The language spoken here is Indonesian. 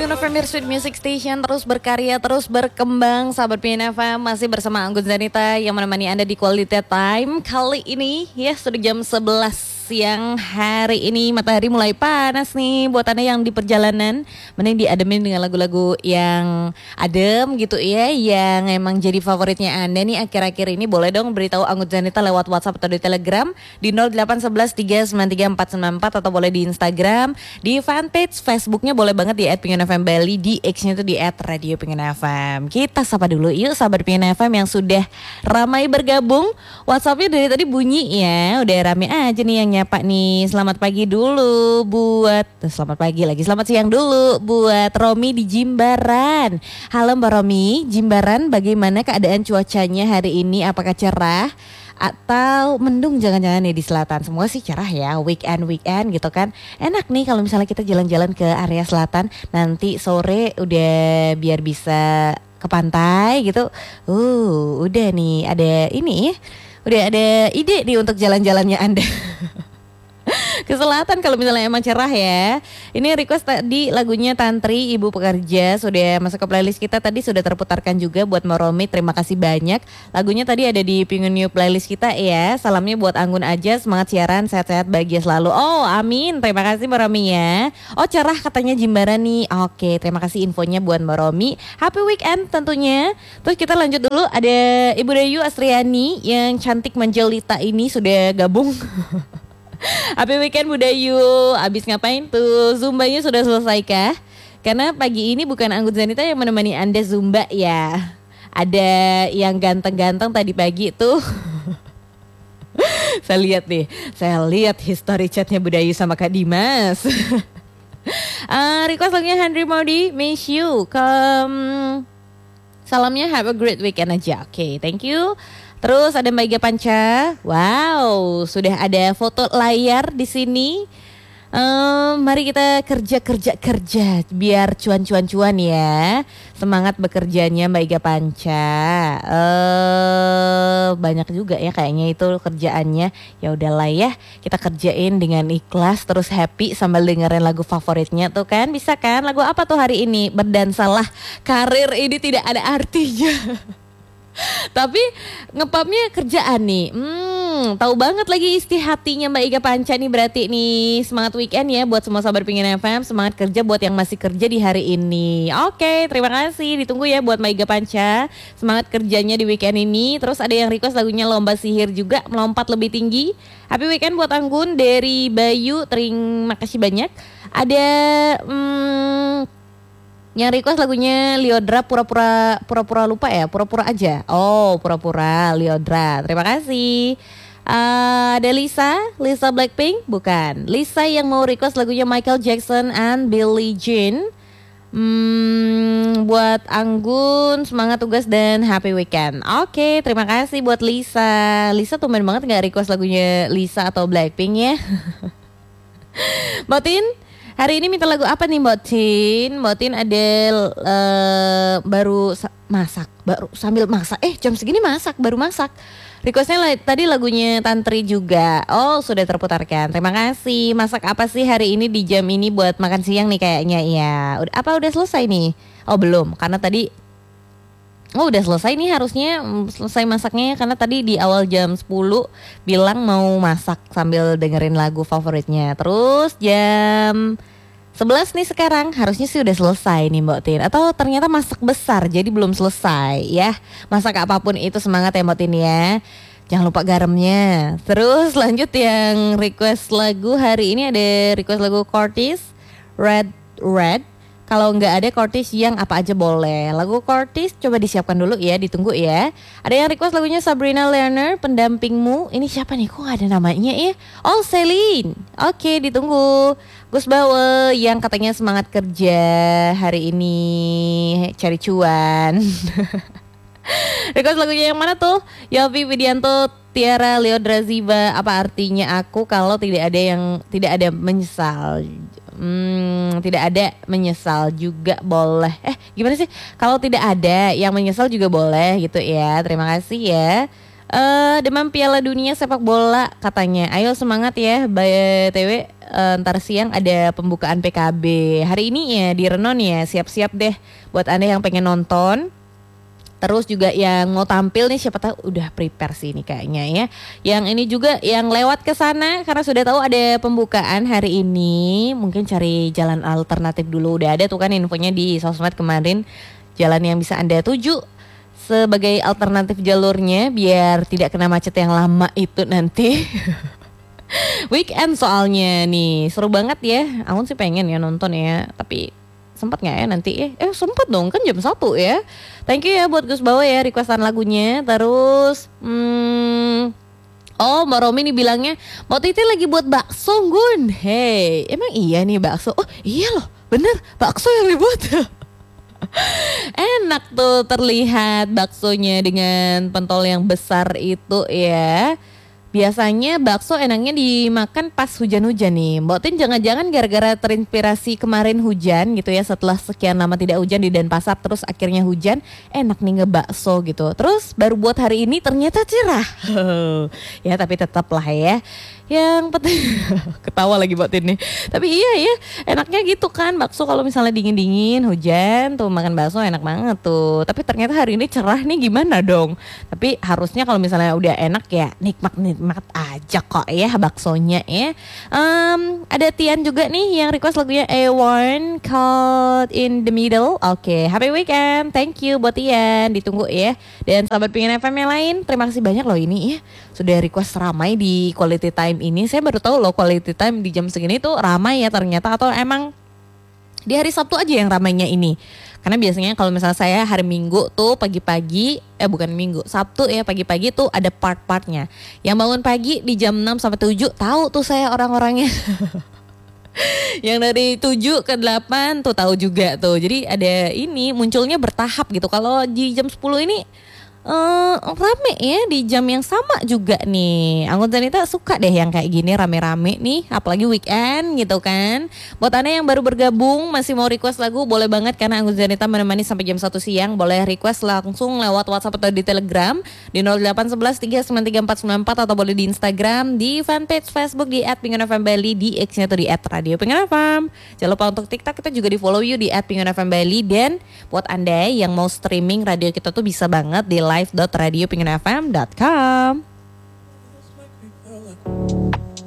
FM Your Sweet Music Station, terus berkarya, terus berkembang. Sahabat PNFM masih bersama Anggun Zanita yang menemani Anda di Quality Time. Kali ini ya sudah jam 11 siang hari ini, matahari mulai panas nih. Buat Anda yang di perjalanan, mending diademin dengan lagu-lagu yang adem gitu ya, yang emang jadi favoritnya Anda nih akhir-akhir ini. Boleh dong beritahu Anggun Zanita lewat WhatsApp atau di Telegram di 0811 393 494, atau boleh di Instagram, di fanpage Facebooknya boleh banget di @PinginFM Bali, di X-nya itu di @radio_PinginFM. Kita sapa dulu yuk sahabat PinginFM yang sudah ramai bergabung. WhatsAppnya dari tadi bunyi ya, udah rame aja nih yang nyapa nih. Selamat pagi dulu buat, selamat pagi lagi, selamat siang dulu buat Romi di Jimbaran. Halo Mbak Romi, Jimbaran bagaimana keadaan cuacanya hari ini? Apakah cerah atau mendung jangan-jangan nih di selatan? Semua sih cerah ya, weekend gitu kan. Enak nih kalau misalnya kita jalan-jalan ke area selatan, nanti sore udah biar bisa ke pantai gitu. Udah nih ada ini, udah ada ide nih untuk jalan-jalannya Anda. Ke selatan kalau misalnya emang cerah ya. Ini request tadi lagunya Tantri, Ibu Pekerja, sudah masuk ke playlist kita, tadi sudah terputarkan juga buat Mbak Romi. Terima kasih banyak. Lagunya tadi ada di Pingin New playlist kita ya. Salamnya buat Anggun aja, semangat siaran, sehat-sehat, bahagia selalu. Oh amin, terima kasih Mbak Romi ya. Oh cerah katanya Jimbaran nih. Oke, terima kasih infonya buat Mbak Romi. Happy weekend tentunya. Terus kita lanjut dulu, ada Ibu Dayu Astriani yang cantik menjelita ini sudah gabung. Happy weekend Bu Dayu. Abis ngapain tuh? Zumbanya sudah selesai kah? Karena pagi ini bukan Anggun Zanita yang menemani Anda Zumba ya. Ada yang ganteng-ganteng tadi pagi tuh. Saya lihat history chatnya Bu Dayu sama Kak Dimas. Request lagunya Henry Modi, Miss You. Salamnya have a great weekend aja. Oke, thank you. Terus ada Mbak Iga Panca. Wow, sudah ada foto layar di sini. Mari kita kerja biar cuan ya. Semangat bekerjanya Mbak Iga Panca. Banyak juga ya kayaknya itu kerjaannya. Ya udahlah ya, kita kerjain dengan ikhlas, terus happy sambil dengerin lagu favoritnya tuh kan. Bisa kan? Lagu apa tuh hari ini? Berdansalah, karir ini tidak ada artinya. Tapi ngepapnya kerjaan nih. Tahu banget lagi isi hatinya Mbak Iga Panca nih. Berarti nih semangat weekend ya buat semua sahabat Pingin FM. Semangat kerja buat yang masih kerja di hari ini. Oke, terima kasih. Ditunggu ya buat Mbak Iga Panca. Semangat kerjanya di weekend ini. Terus ada yang request lagunya Lomba Sihir juga, melompat lebih tinggi. Happy weekend buat Anggun dari Bayu. Terima kasih banyak. Ada yang request lagunya Liodra, pura-pura lupa ya, pura-pura aja. Oh, pura-pura Liodra. Terima kasih. Ada Lisa Blackpink, bukan. Lisa yang mau request lagunya Michael Jackson and Billie Jean. Buat Anggun, semangat tugas dan happy weekend. Oke, terima kasih buat Lisa. Lisa tumben banget nggak request lagunya Lisa atau Blackpink ya. Botin, hari ini minta lagu apa nih Mbak Tin? Mbak Tin ada baru sambil masak. Jam segini baru masak. Requestnya tadi lagunya Tantri juga. Oh sudah terputarkan. Terima kasih. Masak apa sih hari ini di jam ini buat makan siang nih kayaknya ya. Udah selesai nih? Oh belum, karena tadi udah selesai nih harusnya selesai masaknya, karena tadi di awal jam 10 bilang mau masak sambil dengerin lagu favoritnya. Terus jam 11 nih sekarang, harusnya sih udah selesai nih Mbak Tin. Atau ternyata masak besar jadi belum selesai ya. Masak apapun itu semangat ya Mbak Tin ya. Jangan lupa garamnya. Terus lanjut yang request lagu hari ini, ada request lagu Curtis, Red. Kalau nggak ada Curtis yang apa aja boleh. Lagu Curtis coba disiapkan dulu ya, ditunggu ya. Ada yang request lagunya Sabrina Lerner, Pendampingmu. Ini siapa nih? Kok gak ada namanya ya? Oh Celine. Oke, ditunggu. Gus Bawe yang katanya semangat kerja hari ini, cari cuan. Request lagunya yang mana tuh? Yofi Widianto, Tiara Leodra Ziva. Apa artinya aku kalau tidak ada menyesal? Tidak ada menyesal juga boleh. Gimana sih? Kalau tidak ada yang menyesal juga boleh gitu ya. Terima kasih ya. Demam Piala Dunia sepak bola katanya. Ayo semangat ya BTW. ntar siang ada pembukaan PKB. Hari ini ya di Renon ya, siap-siap deh buat Anda yang pengen nonton. Terus juga yang mau tampil nih siapa tahu udah prepare sih ini kayaknya ya. Yang ini juga yang lewat ke sana karena sudah tahu ada pembukaan hari ini, mungkin cari jalan alternatif dulu. Udah ada tuh kan infonya di sosmed kemarin, jalan yang bisa Anda tuju sebagai alternatif jalurnya biar tidak kena macet yang lama itu nanti. Weekend soalnya nih, seru banget ya. Aku sih pengen ya nonton ya, tapi sempat nggak ya nanti ya? Sempat dong kan jam 1 ya. Thank you ya buat Gus Bawa ya requestan lagunya. Terus oh Mbak Romi nih bilangnya Mbak Titi lagi buat bakso Gun. Hey emang iya nih bakso? Oh iya loh bener bakso yang dibuat. Enak tuh terlihat baksonya dengan pentol yang besar itu ya. Biasanya bakso enaknya dimakan pas hujan-hujan nih. Mbak Tin jangan-jangan gara-gara terinspirasi kemarin hujan gitu ya. Setelah sekian lama tidak hujan di Denpasar terus akhirnya hujan. Enak nih ngebakso gitu. Terus baru buat hari ini ternyata cerah. Ya tapi tetap lah ya. Yang penting ketawa lagi Mbak Tin nih. Tapi iya ya enaknya gitu kan. Bakso kalau misalnya dingin-dingin hujan tuh makan bakso enak banget tuh. Tapi ternyata hari ini cerah nih gimana dong. Tapi harusnya kalau misalnya udah enak ya nikmat aja kok ya baksonya ya. Ada Tian juga nih yang request lagunya A1 Caught in the Middle. Oke, happy weekend. Thank you buat Tian. Ditunggu ya. Dan sahabat Pingin FM yang lain, terima kasih banyak loh ini ya. Sudah request ramai di quality time ini. Saya baru tahu loh quality time di jam segini tuh ramai ya ternyata, atau emang di hari Sabtu aja yang ramainya ini. Karena biasanya kalau misalnya saya hari Minggu tuh pagi-pagi, bukan Minggu, Sabtu ya pagi-pagi tuh ada part-partnya. Yang bangun pagi di jam 6 sampai 7 tahu tuh saya orang-orangnya. Yang dari 7 ke 8 tuh tahu juga tuh. Jadi ada ini munculnya bertahap gitu. Kalau di jam 10 ini rame ya di jam yang sama juga nih. Anggun Zanita suka deh yang kayak gini rame-rame nih, apalagi weekend gitu kan. Buat Anda yang baru bergabung masih mau request lagu boleh banget karena Anggun Zanita menemani sampai jam 1 siang. Boleh request langsung lewat WhatsApp atau di Telegram di 0811393494 atau boleh di Instagram, di fanpage Facebook di @pingonfmbali, di X-nya tuh di @radio_pingonfm. Jangan lupa untuk TikTok kita juga di follow you di @pingonfmbali. Dan buat Anda yang mau streaming radio kita tuh bisa banget di live.radiopinginfm.com.